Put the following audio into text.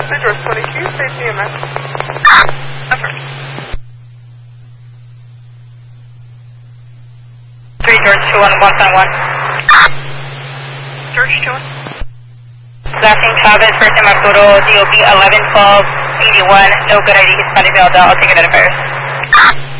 Delta, George 22, stay CMS. Affirm. 3 George 21, 1.1. George 2. Last name Chavez, first name Arturo, DOB 111281, no good ID, Hispanic male, I'll take it at affairs.